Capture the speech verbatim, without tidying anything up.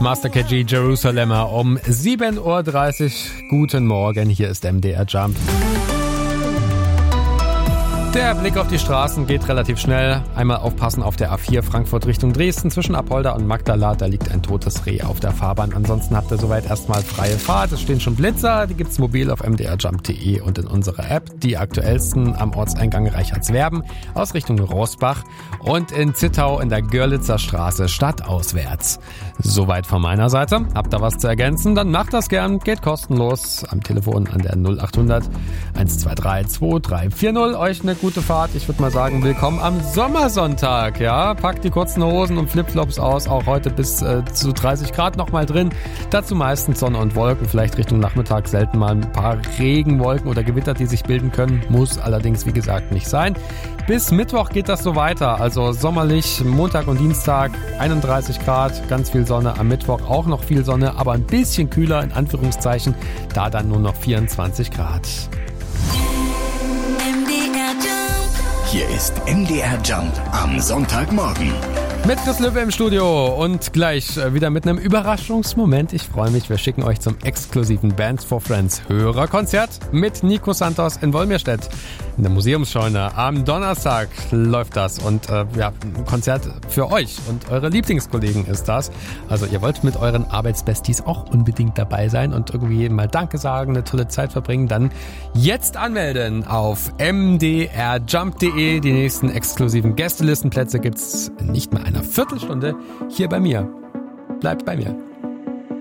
Master K G Jerusalemer um sieben Uhr dreißig. Guten Morgen, hier ist M D R Jump. Der Blick auf die Straßen geht relativ schnell. Einmal aufpassen auf der A vier Frankfurt Richtung Dresden zwischen Apolda und Magdala. Da liegt ein totes Reh auf der Fahrbahn. Ansonsten habt ihr soweit erstmal freie Fahrt. Es stehen schon Blitzer. Die gibt's mobil auf m d r jump punkt d e und in unserer App. Die aktuellsten am Ortseingang Reichertswerben aus Richtung Roßbach und in Zittau in der Görlitzer Straße stadtauswärts. Soweit von meiner Seite. Habt ihr was zu ergänzen? Dann macht das gern. Geht kostenlos am Telefon an der null acht hundert eins zwei drei zwei drei vier null. Euch eine gute Fahrt. Ich würde mal sagen, willkommen am Sommersonntag. Ja, packt die kurzen Hosen und Flipflops aus. Auch heute bis äh, zu dreißig Grad noch mal drin. Dazu meistens Sonne und Wolken. Vielleicht Richtung Nachmittag selten mal ein paar Regenwolken oder Gewitter, die sich bilden können. Muss allerdings, wie gesagt, nicht sein. Bis Mittwoch geht das so weiter. Also sommerlich, Montag und Dienstag einunddreißig Grad, ganz viel Sonne. Am Mittwoch auch noch viel Sonne, aber ein bisschen kühler in Anführungszeichen. Da dann nur noch vierundzwanzig Grad. Hier ist M D R Jump am Sonntagmorgen. Mit Chris Löwe im Studio und gleich wieder mit einem Überraschungsmoment. Ich freue mich, wir schicken euch zum exklusiven Bands for Friends Hörerkonzert mit Nico Santos in Wolmirstedt. In der Museumsscheune am Donnerstag läuft das und äh, ja, ein Konzert für euch und eure Lieblingskollegen ist das. Also ihr wollt mit euren Arbeitsbesties auch unbedingt dabei sein und irgendwie mal Danke sagen, eine tolle Zeit verbringen, dann jetzt anmelden auf m d r jump punkt d e. Die nächsten exklusiven Gästelistenplätze gibt's nicht mehr einer Viertelstunde hier bei mir. Bleibt bei mir.